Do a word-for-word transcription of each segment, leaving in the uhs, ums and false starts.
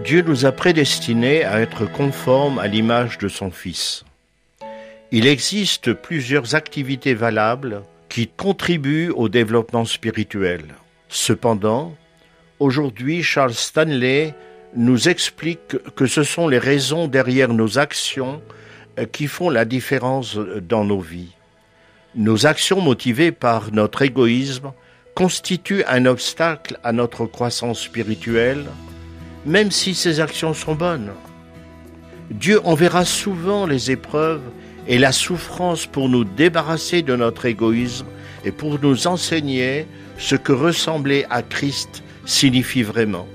Dieu nous a prédestinés à être conformes à l'image de son Fils. Il existe plusieurs activités valables qui contribuent au développement spirituel. Cependant, aujourd'hui, Charles Stanley nous explique que ce sont les raisons derrière nos actions qui font la différence dans nos vies. Nos actions motivées par notre égoïsme constituent un obstacle à notre croissance spirituelle, même si ces actions sont bonnes. Dieu enverra souvent les épreuves et la souffrance pour nous débarrasser de notre égoïsme et pour nous enseigner ce que ressembler à Christ signifie vraiment.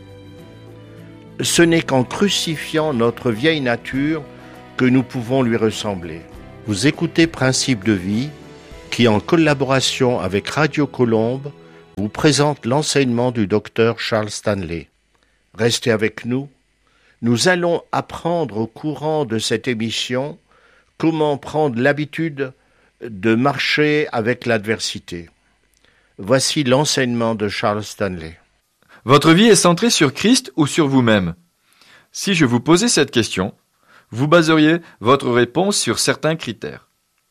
Ce n'est qu'en crucifiant notre vieille nature que nous pouvons lui ressembler. Vous écoutez Principe de vie, qui en collaboration avec Radio Colombe vous présente l'enseignement du docteur Charles Stanley. Restez avec nous. Nous allons apprendre au courant de cette émission comment prendre l'habitude de marcher avec l'adversité. Voici l'enseignement de Charles Stanley. Votre vie est centrée sur Christ ou sur vous-même? Si je vous posais cette question, vous baseriez votre réponse sur certains critères.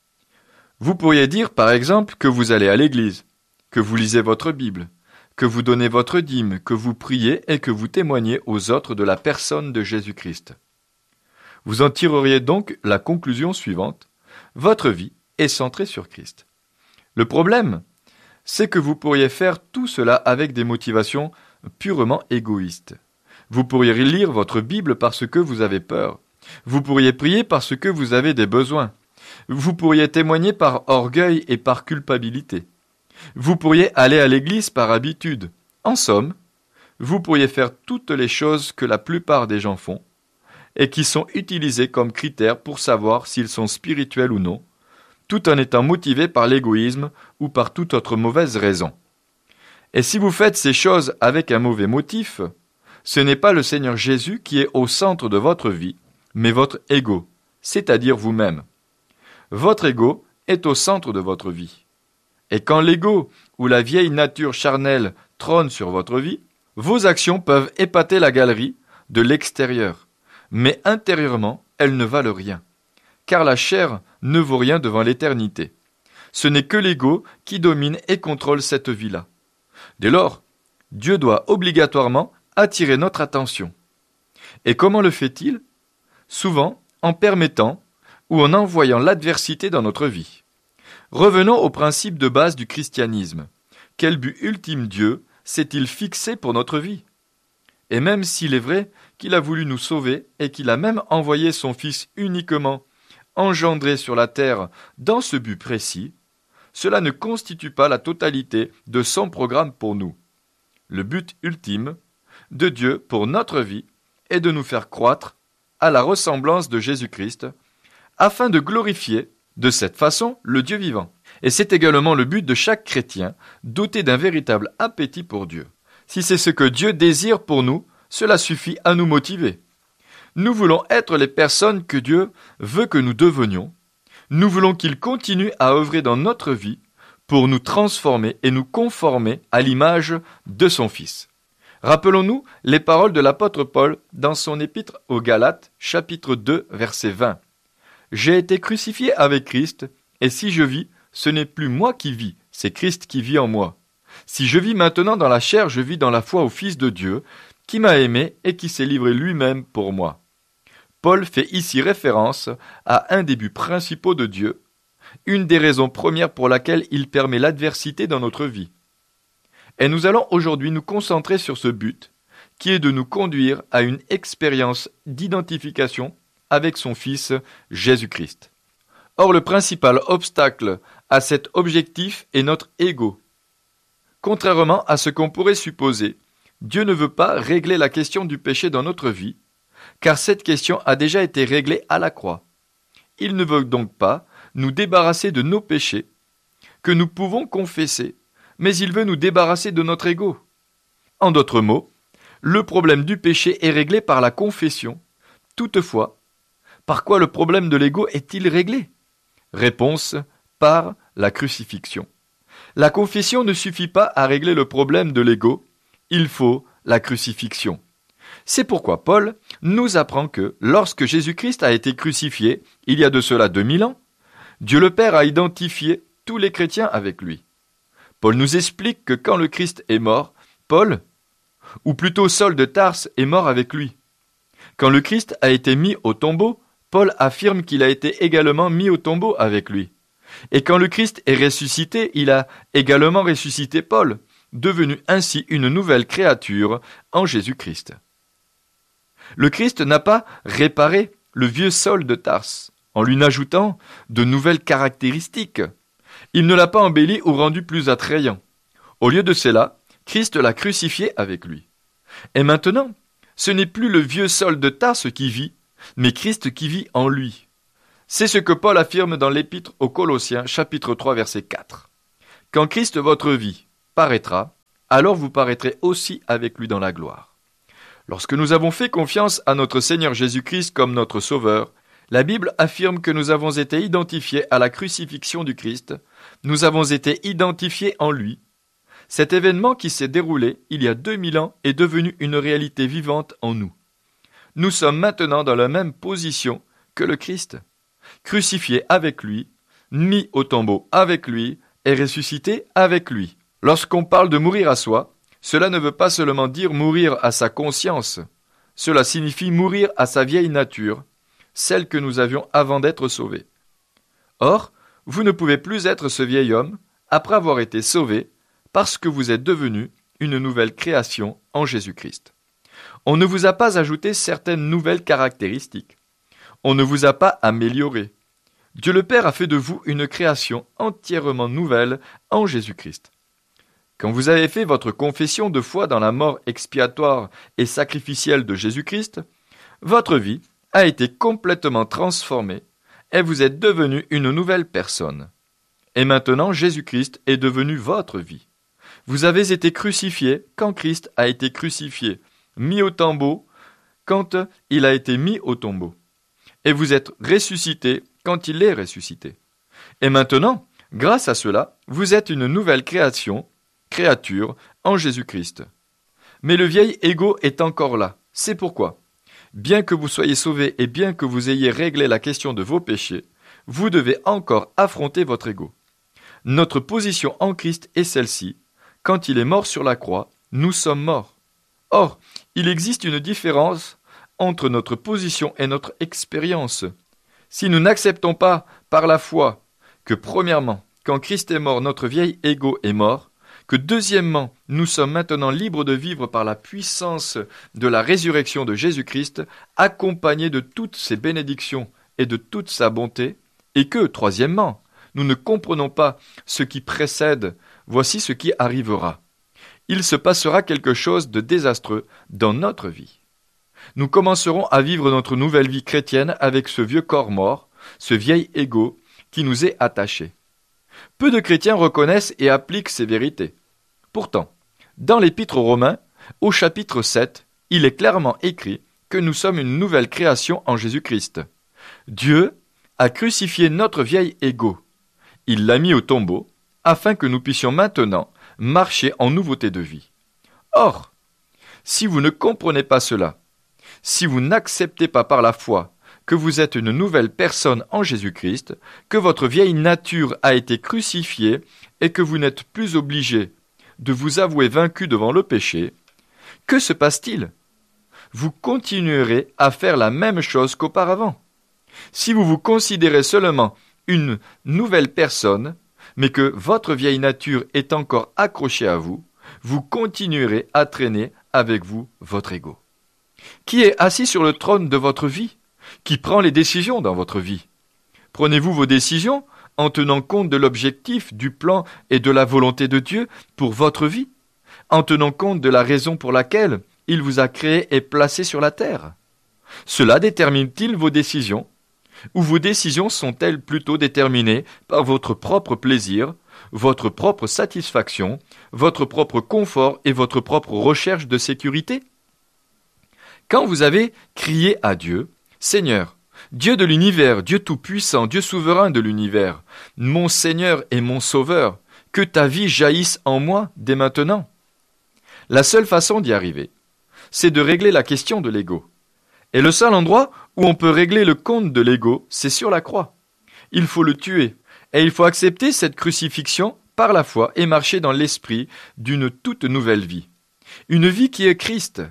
Vous pourriez dire par exemple que vous allez à l'église, que vous lisez votre Bible, que vous donnez votre dîme, que vous priez et que vous témoignez aux autres de la personne de Jésus-Christ. Vous en tireriez donc la conclusion suivante: votre vie est centrée sur Christ. Le problème, c'est que vous pourriez faire tout cela avec des motivations purement égoïstes. Vous pourriez lire votre Bible parce que vous avez peur. Vous pourriez prier parce que vous avez des besoins. Vous pourriez témoigner par orgueil et par culpabilité. Vous pourriez aller à l'église par habitude. En somme, vous pourriez faire toutes les choses que la plupart des gens font et qui sont utilisées comme critères pour savoir s'ils sont spirituels ou non, tout en étant motivés par l'égoïsme ou par toute autre mauvaise raison. Et si vous faites ces choses avec un mauvais motif, ce n'est pas le Seigneur Jésus qui est au centre de votre vie, mais votre ego, c'est-à-dire vous-même. Votre ego est au centre de votre vie. Et quand l'ego ou la vieille nature charnelle trône sur votre vie, vos actions peuvent épater la galerie de l'extérieur, mais intérieurement, elles ne valent rien, car la chair ne vaut rien devant l'éternité. Ce n'est que l'ego qui domine et contrôle cette vie-là. Dès lors, Dieu doit obligatoirement attirer notre attention. Et comment le fait-il? Souvent en permettant ou en envoyant l'adversité dans notre vie. Revenons au principe de base du christianisme. Quel but ultime Dieu s'est-il fixé pour notre vie? Et même s'il est vrai qu'il a voulu nous sauver et qu'il a même envoyé son Fils uniquement engendré sur la terre dans ce but précis, cela ne constitue pas la totalité de son programme pour nous. Le but ultime de Dieu pour notre vie est de nous faire croître à la ressemblance de Jésus-Christ, afin de glorifier de cette façon le Dieu vivant. Et c'est également le but de chaque chrétien, doté d'un véritable appétit pour Dieu. Si c'est ce que Dieu désire pour nous, cela suffit à nous motiver. Nous voulons être les personnes que Dieu veut que nous devenions. Nous voulons qu'il continue à œuvrer dans notre vie pour nous transformer et nous conformer à l'image de son Fils. Rappelons-nous les paroles de l'apôtre Paul dans son épître aux Galates, chapitre deux, verset vingt. « J'ai été crucifié avec Christ, et si je vis, ce n'est plus moi qui vis, c'est Christ qui vit en moi. Si je vis maintenant dans la chair, je vis dans la foi au Fils de Dieu, qui m'a aimé et qui s'est livré lui-même pour moi. » Paul fait ici référence à un des buts principaux de Dieu, une des raisons premières pour laquelle il permet l'adversité dans notre vie. Et nous allons aujourd'hui nous concentrer sur ce but, qui est de nous conduire à une expérience d'identification avec son Fils Jésus-Christ. Or, le principal obstacle à cet objectif est notre ego. Contrairement à ce qu'on pourrait supposer, Dieu ne veut pas régler la question du péché dans notre vie, car cette question a déjà été réglée à la croix. Il ne veut donc pas nous débarrasser de nos péchés, que nous pouvons confesser, mais il veut nous débarrasser de notre ego. En d'autres mots, le problème du péché est réglé par la confession. Toutefois, par quoi le problème de l'ego est-il réglé? Réponse, par la crucifixion. La confession ne suffit pas à régler le problème de l'ego, il faut la crucifixion. C'est pourquoi Paul nous apprend que, lorsque Jésus-Christ a été crucifié, il y a de cela deux mille ans, Dieu le Père a identifié tous les chrétiens avec lui. Paul nous explique que quand le Christ est mort, Paul, ou plutôt Saul de Tarse, est mort avec lui. Quand le Christ a été mis au tombeau, Paul affirme qu'il a été également mis au tombeau avec lui. Et quand le Christ est ressuscité, il a également ressuscité Paul, devenu ainsi une nouvelle créature en Jésus-Christ. Le Christ n'a pas réparé le vieux Saul de Tarse en lui ajoutant de nouvelles caractéristiques. Il ne l'a pas embelli ou rendu plus attrayant. Au lieu de cela, Christ l'a crucifié avec lui. Et maintenant, ce n'est plus le vieux Saul de Tarse qui vit, mais Christ qui vit en lui. C'est ce que Paul affirme dans l'Épître aux Colossiens, chapitre trois, verset quatre. Quand Christ votre vie paraîtra, alors vous paraîtrez aussi avec lui dans la gloire. Lorsque nous avons fait confiance à notre Seigneur Jésus-Christ comme notre Sauveur, la Bible affirme que nous avons été identifiés à la crucifixion du Christ, nous avons été identifiés en lui. Cet événement qui s'est déroulé il y a deux mille ans est devenu une réalité vivante en nous. Nous sommes maintenant dans la même position que le Christ, crucifié avec lui, mis au tombeau avec lui et ressuscité avec lui. Lorsqu'on parle de mourir à soi, cela ne veut pas seulement dire mourir à sa conscience, cela signifie mourir à sa vieille nature, celle que nous avions avant d'être sauvés. Or, vous ne pouvez plus être ce vieil homme après avoir été sauvé parce que vous êtes devenu une nouvelle création en Jésus-Christ. On ne vous a pas ajouté certaines nouvelles caractéristiques. On ne vous a pas amélioré. Dieu le Père a fait de vous une création entièrement nouvelle en Jésus-Christ. Quand vous avez fait votre confession de foi dans la mort expiatoire et sacrificielle de Jésus-Christ, votre vie a été complètement transformée et vous êtes devenu une nouvelle personne. Et maintenant, Jésus-Christ est devenu votre vie. Vous avez été crucifié quand Christ a été crucifié, mis au tombeau quand il a été mis au tombeau. Et vous êtes ressuscité quand il est ressuscité. Et maintenant, grâce à cela, vous êtes une nouvelle création, créature en Jésus-Christ. Mais le vieil ego est encore là. C'est pourquoi, bien que vous soyez sauvés et bien que vous ayez réglé la question de vos péchés, vous devez encore affronter votre ego. Notre position en Christ est celle-ci. Quand il est mort sur la croix, nous sommes morts. Or, il existe une différence entre notre position et notre expérience. Si nous n'acceptons pas par la foi que premièrement, quand Christ est mort, notre vieil ego est mort, que deuxièmement, nous sommes maintenant libres de vivre par la puissance de la résurrection de Jésus-Christ, accompagnés de toutes ses bénédictions et de toute sa bonté, et que, troisièmement, nous ne comprenons pas ce qui précède, voici ce qui arrivera. Il se passera quelque chose de désastreux dans notre vie. Nous commencerons à vivre notre nouvelle vie chrétienne avec ce vieux corps mort, ce vieil ego qui nous est attaché. Peu de chrétiens reconnaissent et appliquent ces vérités. Pourtant, dans l'Épître aux Romains, au chapitre sept, il est clairement écrit que nous sommes une nouvelle création en Jésus-Christ. Dieu a crucifié notre vieil ego. Il l'a mis au tombeau, afin que nous puissions maintenant marcher en nouveauté de vie. Or, si vous ne comprenez pas cela, si vous n'acceptez pas par la foi que vous êtes une nouvelle personne en Jésus-Christ, que votre vieille nature a été crucifiée et que vous n'êtes plus obligé de vous avouer vaincu devant le péché, que se passe-t-il? Vous continuerez à faire la même chose qu'auparavant. Si vous vous considérez seulement une nouvelle personne, mais que votre vieille nature est encore accrochée à vous, vous continuerez à traîner avec vous votre ego. Qui est assis sur le trône de votre vie? Qui prend les décisions dans votre vie? Prenez-vous vos décisions en tenant compte de l'objectif, du plan et de la volonté de Dieu pour votre vie? En tenant compte de la raison pour laquelle il vous a créé et placé sur la terre? Cela détermine-t-il vos décisions? Ou vos décisions sont-elles plutôt déterminées par votre propre plaisir, votre propre satisfaction, votre propre confort et votre propre recherche de sécurité? Quand vous avez crié à Dieu, « Seigneur, Dieu de l'univers, Dieu tout-puissant, Dieu souverain de l'univers, mon Seigneur et mon Sauveur, que ta vie jaillisse en moi dès maintenant », la seule façon d'y arriver, c'est de régler la question de l'ego. Et le seul endroit où on peut régler le compte de l'ego, c'est sur la croix. Il faut le tuer, et il faut accepter cette crucifixion par la foi et marcher dans l'esprit d'une toute nouvelle vie. Une vie qui est Christ.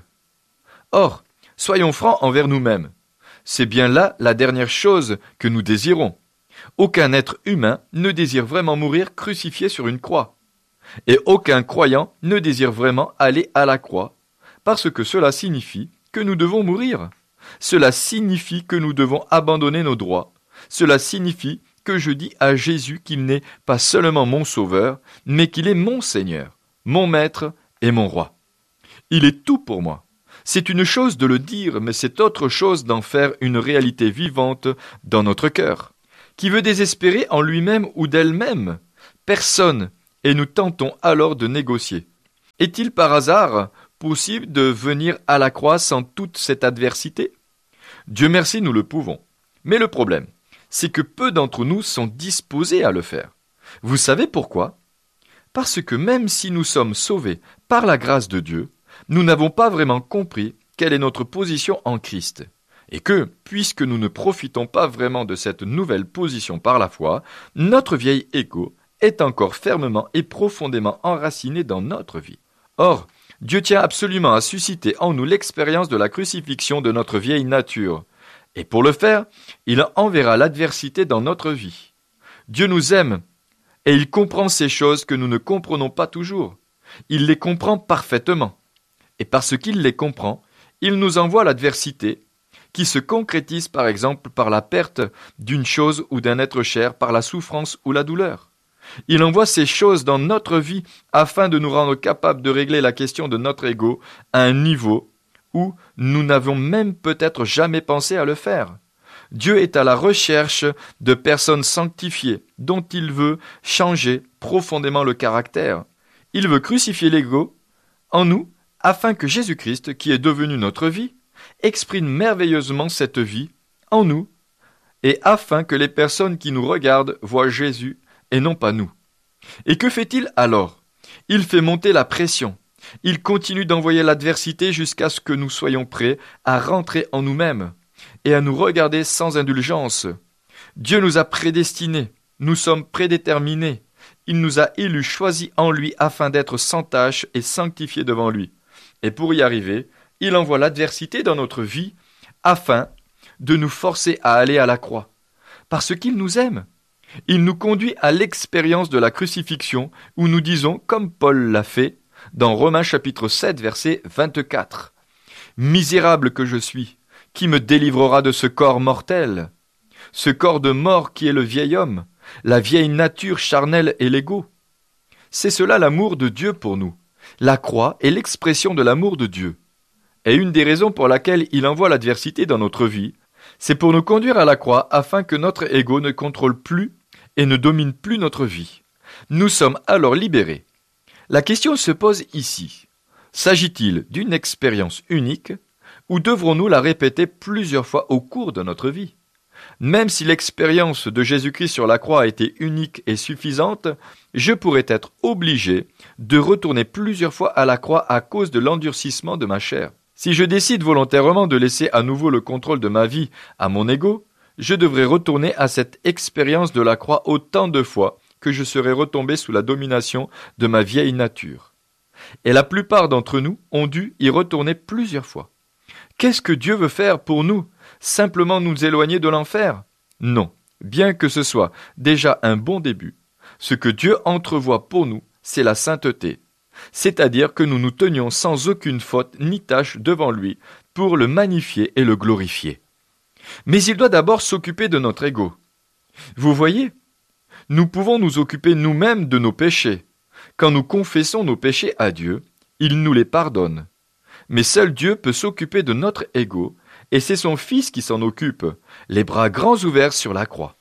Or, soyons francs envers nous-mêmes. C'est bien là la dernière chose que nous désirons. Aucun être humain ne désire vraiment mourir crucifié sur une croix. Et aucun croyant ne désire vraiment aller à la croix, parce que cela signifie que nous devons mourir. Cela signifie que nous devons abandonner nos droits. Cela signifie que je dis à Jésus qu'il n'est pas seulement mon sauveur, mais qu'il est mon Seigneur, mon Maître et mon Roi. Il est tout pour moi. C'est une chose de le dire, mais c'est autre chose d'en faire une réalité vivante dans notre cœur. Qui veut désespérer en lui-même ou d'elle-même? Personne, et nous tentons alors de négocier. Est-il par hasard possible de venir à la croix sans toute cette adversité? Dieu merci, nous le pouvons. Mais le problème, c'est que peu d'entre nous sont disposés à le faire. Vous savez pourquoi? Parce que même si nous sommes sauvés par la grâce de Dieu, nous n'avons pas vraiment compris quelle est notre position en Christ. Et que, puisque nous ne profitons pas vraiment de cette nouvelle position par la foi, notre vieil égo est encore fermement et profondément enraciné dans notre vie. Or, Dieu tient absolument à susciter en nous l'expérience de la crucifixion de notre vieille nature. Et pour le faire, il enverra l'adversité dans notre vie. Dieu nous aime, et il comprend ces choses que nous ne comprenons pas toujours. Il les comprend parfaitement. Et parce qu'il les comprend, il nous envoie l'adversité, qui se concrétise par exemple par la perte d'une chose ou d'un être cher, par la souffrance ou la douleur. Il envoie ces choses dans notre vie afin de nous rendre capables de régler la question de notre ego à un niveau où nous n'avons même peut-être jamais pensé à le faire. Dieu est à la recherche de personnes sanctifiées dont il veut changer profondément le caractère. Il veut crucifier l'ego en nous afin que Jésus-Christ, qui est devenu notre vie, exprime merveilleusement cette vie en nous et afin que les personnes qui nous regardent voient Jésus et non pas nous. Et que fait-il alors? Il fait monter la pression. Il continue d'envoyer l'adversité jusqu'à ce que nous soyons prêts à rentrer en nous-mêmes et à nous regarder sans indulgence. Dieu nous a prédestinés, nous sommes prédéterminés. Il nous a élus, choisis en lui afin d'être sans tache et sanctifiés devant lui. Et pour y arriver, il envoie l'adversité dans notre vie afin de nous forcer à aller à la croix. Parce qu'il nous aime. Il nous conduit à l'expérience de la crucifixion où nous disons, comme Paul l'a fait, dans Romains chapitre sept, verset vingt-quatre. « Misérable que je suis, qui me délivrera de ce corps mortel? Ce corps de mort qui est le vieil homme, la vieille nature charnelle et l'ego. » C'est cela l'amour de Dieu pour nous. La croix est l'expression de l'amour de Dieu. Et une des raisons pour laquelle il envoie l'adversité dans notre vie, c'est pour nous conduire à la croix afin que notre ego ne contrôle plus et ne domine plus notre vie. Nous sommes alors libérés. La question se pose ici. S'agit-il d'une expérience unique ou devrons-nous la répéter plusieurs fois au cours de notre vie? Même si l'expérience de Jésus-Christ sur la croix a été unique et suffisante, je pourrais être obligé de retourner plusieurs fois à la croix à cause de l'endurcissement de ma chair. Si je décide volontairement de laisser à nouveau le contrôle de ma vie à mon ego, je devrais retourner à cette expérience de la croix autant de fois que je serai retombé sous la domination de ma vieille nature. Et la plupart d'entre nous ont dû y retourner plusieurs fois. Qu'est-ce que Dieu veut faire pour nous? Simplement nous éloigner de l'enfer? Non, bien que ce soit déjà un bon début. Ce que Dieu entrevoit pour nous, c'est la sainteté. C'est-à-dire que nous nous tenions sans aucune faute ni tâche devant lui pour le magnifier et le glorifier. Mais il doit d'abord s'occuper de notre ego. Vous voyez, nous pouvons nous occuper nous-mêmes de nos péchés. Quand nous confessons nos péchés à Dieu, il nous les pardonne. Mais seul Dieu peut s'occuper de notre ego, et c'est son Fils qui s'en occupe, les bras grands ouverts sur la croix.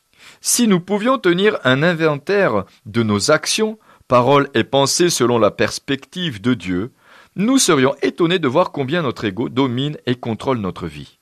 Si nous pouvions tenir un inventaire de nos actions, paroles et pensées selon la perspective de Dieu, nous serions étonnés de voir combien notre ego domine et contrôle notre vie.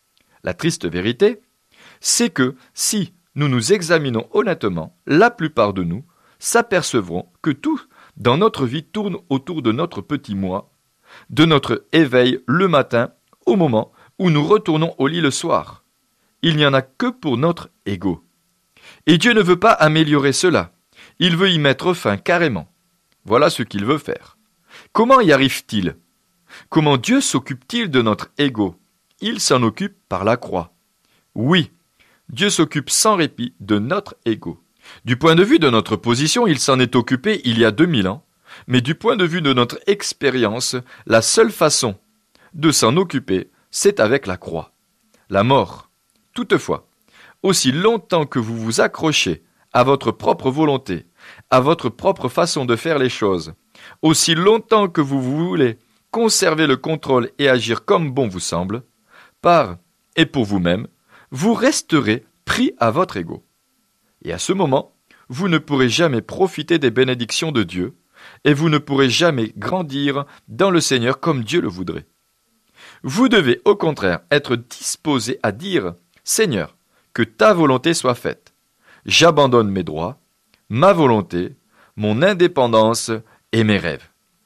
La triste vérité, c'est que si nous nous examinons honnêtement, la plupart de nous s'apercevront que tout dans notre vie tourne autour de notre petit moi, de notre éveil le matin au moment où nous retournons au lit le soir. Il n'y en a que pour notre ego. Et Dieu ne veut pas améliorer cela. Il veut y mettre fin carrément. Voilà ce qu'il veut faire. Comment y arrive-t-il ? Comment Dieu s'occupe-t-il de notre ego ? Il s'en occupe par la croix. Oui, Dieu s'occupe sans répit de notre ego. Du point de vue de notre position, il s'en est occupé il y a deux mille ans, mais du point de vue de notre expérience, la seule façon de s'en occuper, c'est avec la croix, la mort. Toutefois, aussi longtemps que vous vous accrochez à votre propre volonté, à votre propre façon de faire les choses, aussi longtemps que vous voulez conserver le contrôle et agir comme bon vous semble, par et pour vous-même, vous resterez pris à votre ego. Et à ce moment, vous ne pourrez jamais profiter des bénédictions de Dieu, et vous ne pourrez jamais grandir dans le Seigneur comme Dieu le voudrait. Vous devez au contraire être disposé à dire « Seigneur, que ta volonté soit faite. J'abandonne mes droits, ma volonté, mon indépendance et mes rêves. »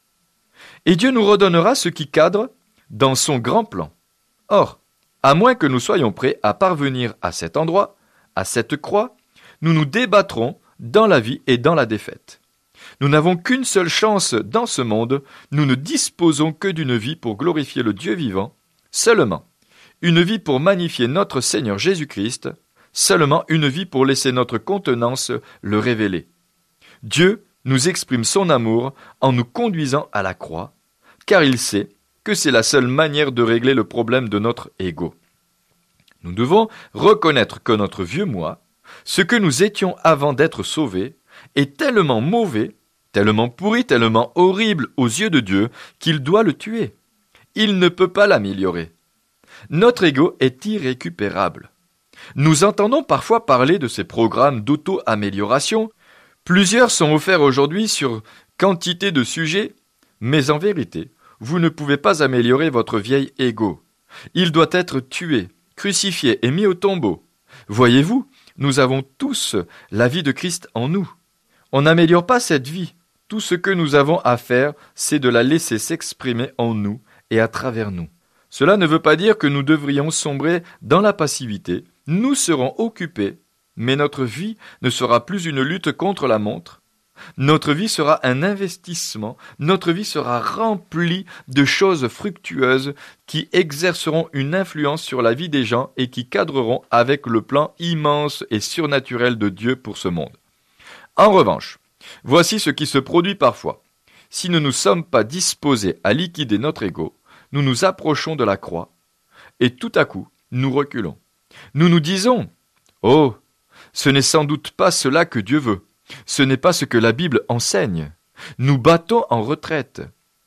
Et Dieu nous redonnera ce qui cadre dans son grand plan. Or, à moins que nous soyons prêts à parvenir à cet endroit, à cette croix, nous nous débattrons dans la vie et dans la défaite. Nous n'avons qu'une seule chance dans ce monde, nous ne disposons que d'une vie pour glorifier le Dieu vivant, seulement une vie pour magnifier notre Seigneur Jésus-Christ, seulement une vie pour laisser notre contenance le révéler. Dieu nous exprime son amour en nous conduisant à la croix, car il sait que c'est la seule manière de régler le problème de notre ego. Nous devons reconnaître que notre vieux moi, ce que nous étions avant d'être sauvés, est tellement mauvais, tellement pourri, tellement horrible aux yeux de Dieu qu'il doit le tuer. Il ne peut pas l'améliorer. Notre ego est irrécupérable. Nous entendons parfois parler de ces programmes d'auto-amélioration. Plusieurs sont offerts aujourd'hui sur quantité de sujets, mais en vérité, vous ne pouvez pas améliorer votre vieil ego. Il doit être tué, crucifié et mis au tombeau. Voyez-vous, nous avons tous la vie de Christ en nous. On n'améliore pas cette vie. Tout ce que nous avons à faire, c'est de la laisser s'exprimer en nous et à travers nous. Cela ne veut pas dire que nous devrions sombrer dans la passivité. Nous serons occupés, mais notre vie ne sera plus une lutte contre la montre. Notre vie sera un investissement, notre vie sera remplie de choses fructueuses qui exerceront une influence sur la vie des gens et qui cadreront avec le plan immense et surnaturel de Dieu pour ce monde. En revanche, voici ce qui se produit parfois. Si nous ne sommes pas disposés à liquider notre ego, nous nous approchons de la croix et tout à coup, nous reculons. Nous nous disons « Oh, ce n'est sans doute pas cela que Dieu veut. Ce n'est pas ce que la Bible enseigne. Nous battons en retraite. »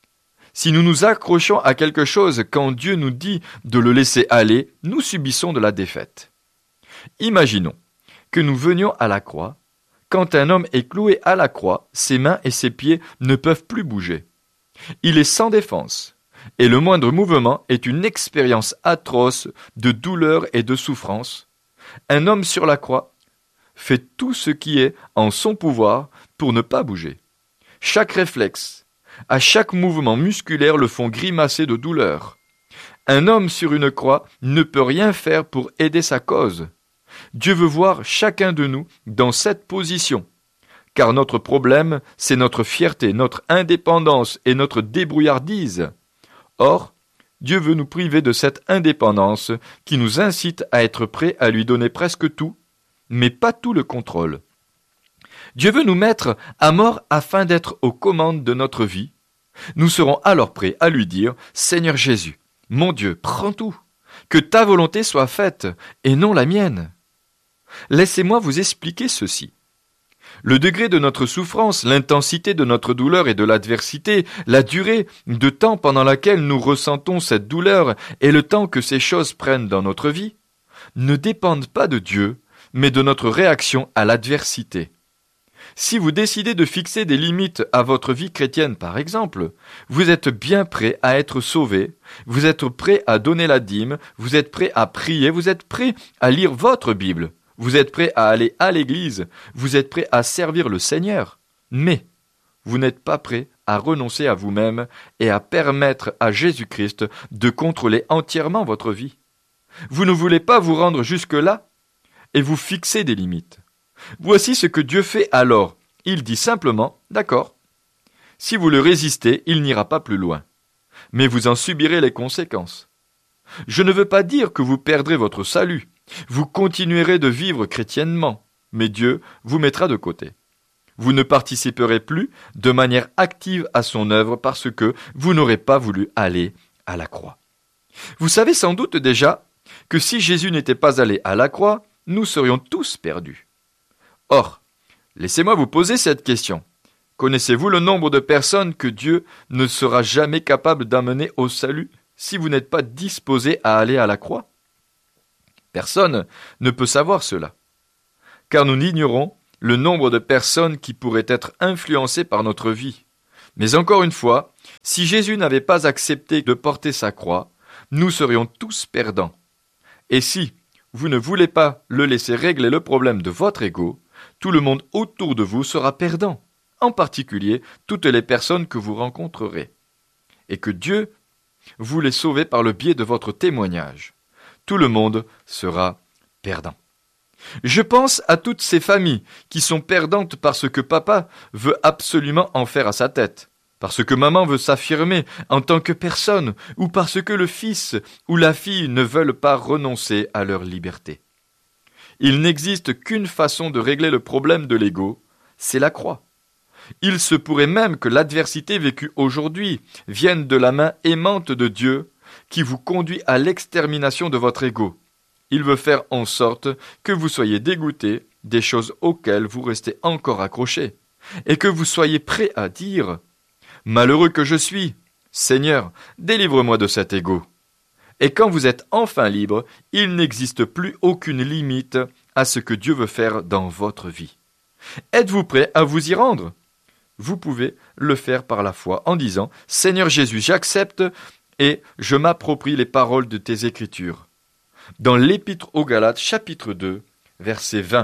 Si nous nous accrochons à quelque chose quand Dieu nous dit de le laisser aller, nous subissons de la défaite. Imaginons que nous venions à la croix. Quand un homme est cloué à la croix, ses mains et ses pieds ne peuvent plus bouger. Il est sans défense, et le moindre mouvement est une expérience atroce de douleur et de souffrance. Un homme sur la croix fait tout ce qui est en son pouvoir pour ne pas bouger. Chaque réflexe, à chaque mouvement musculaire le font grimacer de douleur. Un homme sur une croix ne peut rien faire pour aider sa cause. Dieu veut voir chacun de nous dans cette position, car notre problème, c'est notre fierté, notre indépendance et notre débrouillardise. Or, Dieu veut nous priver de cette indépendance qui nous incite à être prêts à lui donner presque tout, mais pas tout le contrôle. Dieu veut nous mettre à mort afin d'être aux commandes de notre vie. Nous serons alors prêts à lui dire « Seigneur Jésus, mon Dieu, prends tout, que ta volonté soit faite et non la mienne. » Laissez-moi vous expliquer ceci. Le degré de notre souffrance, l'intensité de notre douleur et de l'adversité, la durée de temps pendant laquelle nous ressentons cette douleur et le temps que ces choses prennent dans notre vie, ne dépendent pas de Dieu, mais de notre réaction à l'adversité. Si vous décidez de fixer des limites à votre vie chrétienne, par exemple, vous êtes bien prêt à être sauvé, vous êtes prêt à donner la dîme, vous êtes prêt à prier, vous êtes prêt à lire votre Bible, vous êtes prêt à aller à l'église, vous êtes prêt à servir le Seigneur, mais vous n'êtes pas prêt à renoncer à vous-même et à permettre à Jésus-Christ de contrôler entièrement votre vie. Vous ne voulez pas vous rendre jusque-là et vous fixez des limites. Voici ce que Dieu fait alors. Il dit simplement, d'accord, si vous le résistez, il n'ira pas plus loin, mais vous en subirez les conséquences. Je ne veux pas dire que vous perdrez votre salut, vous continuerez de vivre chrétiennement, mais Dieu vous mettra de côté. Vous ne participerez plus de manière active à son œuvre parce que vous n'aurez pas voulu aller à la croix. Vous savez sans doute déjà que si Jésus n'était pas allé à la croix, nous serions tous perdus. Or, laissez-moi vous poser cette question. Connaissez-vous le nombre de personnes que Dieu ne sera jamais capable d'amener au salut si vous n'êtes pas disposé à aller à la croix? Personne ne peut savoir cela, car nous ignorons le nombre de personnes qui pourraient être influencées par notre vie. Mais encore une fois, si Jésus n'avait pas accepté de porter sa croix, nous serions tous perdants. Et si vous ne voulez pas le laisser régler le problème de votre ego, tout le monde autour de vous sera perdant, en particulier toutes les personnes que vous rencontrerez. Et que Dieu vous les sauve par le biais de votre témoignage. Tout le monde sera perdant. Je pense à toutes ces familles qui sont perdantes parce que papa veut absolument en faire à sa tête, parce que maman veut s'affirmer en tant que personne, ou parce que le fils ou la fille ne veulent pas renoncer à leur liberté. Il n'existe qu'une façon de régler le problème de l'ego, c'est la croix. Il se pourrait même que l'adversité vécue aujourd'hui vienne de la main aimante de Dieu qui vous conduit à l'extermination de votre ego. Il veut faire en sorte que vous soyez dégoûté des choses auxquelles vous restez encore accroché, et que vous soyez prêt à dire « Malheureux que je suis, Seigneur, délivre-moi de cet ego ». Et quand vous êtes enfin libre, il n'existe plus aucune limite à ce que Dieu veut faire dans votre vie. Êtes-vous prêt à vous y rendre? Vous pouvez le faire par la foi en disant « Seigneur Jésus, j'accepte et je m'approprie les paroles de tes Écritures ». Dans l'Épître aux Galates, chapitre deux, verset vingt.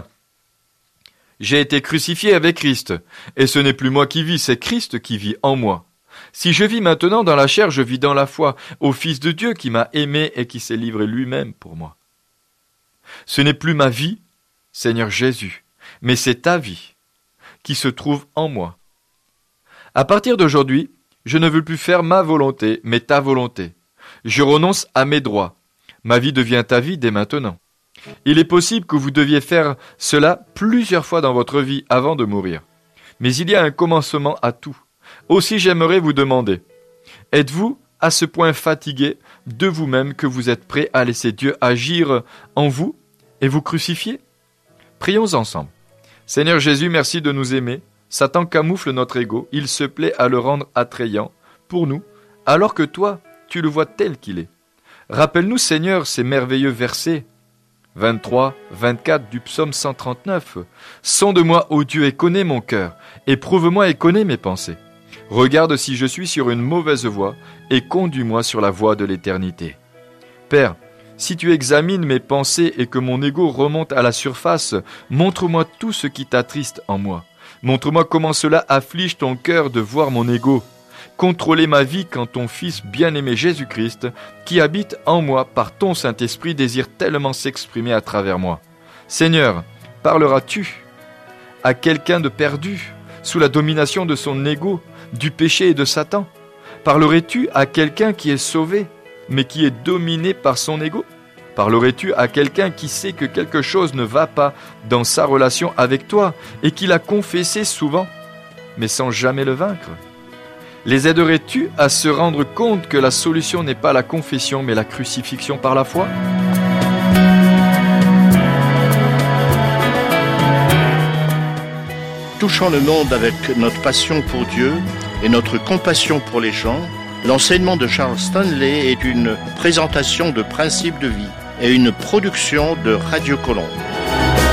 « J'ai été crucifié avec Christ, et ce n'est plus moi qui vis, c'est Christ qui vit en moi. Si je vis maintenant dans la chair, je vis dans la foi, au Fils de Dieu qui m'a aimé et qui s'est livré lui-même pour moi. Ce n'est plus ma vie, Seigneur Jésus, mais c'est ta vie qui se trouve en moi. À partir d'aujourd'hui, je ne veux plus faire ma volonté, mais ta volonté. Je renonce à mes droits. Ma vie devient ta vie dès maintenant. Il est possible que vous deviez faire cela plusieurs fois dans votre vie avant de mourir. Mais il y a un commencement à tout. Aussi j'aimerais vous demander, êtes-vous à ce point fatigué de vous-même que vous êtes prêt à laisser Dieu agir en vous et vous crucifier? Prions ensemble. Seigneur Jésus, merci de nous aimer. Satan camoufle notre ego, il se plaît à le rendre attrayant pour nous, alors que toi, tu le vois tel qu'il est. Rappelle-nous, Seigneur, ces merveilleux versets vingt-trois, vingt-quatre du psaume cent trente-neuf. « Sonde-moi, ô Dieu, et connais mon cœur, éprouve-moi et connais mes pensées. Regarde si je suis sur une mauvaise voie, et conduis-moi sur la voie de l'éternité. » Père, si tu examines mes pensées et que mon ego remonte à la surface, montre-moi tout ce qui t'attriste en moi. Montre-moi comment cela afflige ton cœur de voir mon ego. Contrôler ma vie quand ton Fils bien-aimé Jésus-Christ, qui habite en moi par ton Saint-Esprit, désire tellement s'exprimer à travers moi. Seigneur, parleras-tu à quelqu'un de perdu, sous la domination de son ego, du péché et de Satan? Parlerais-tu à quelqu'un qui est sauvé, mais qui est dominé par son ego? Parlerais-tu à quelqu'un qui sait que quelque chose ne va pas dans sa relation avec toi et qui l'a confessé souvent, mais sans jamais le vaincre? Les aiderais-tu à se rendre compte que la solution n'est pas la confession, mais la crucifixion par la foi? Touchant le monde avec notre passion pour Dieu et notre compassion pour les gens, l'enseignement de Charles Stanley est une présentation de principes de vie et une production de Radio Colombe.